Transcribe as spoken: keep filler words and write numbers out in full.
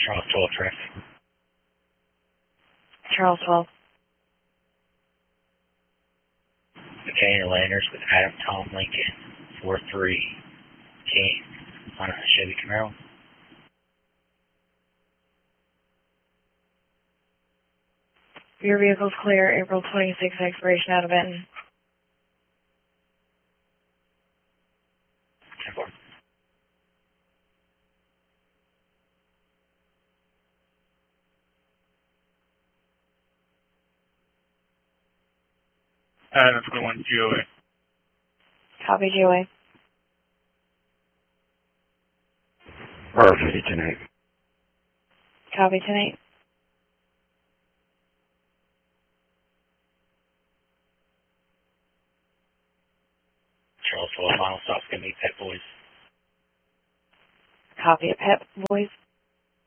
Charles twelve traffic. Charles twelve. Container landers with Adam Tom Lincoln, four three King, on a Chevy Camaro. Your vehicle's clear, April twenty-sixth expiration out of Benton. Adam twenty-one G O A. Copy, G O A. Perfect tonight. Copy, tonight. Charles twelve, final stop's going to be Pet Boys. Copy at Pep Boys.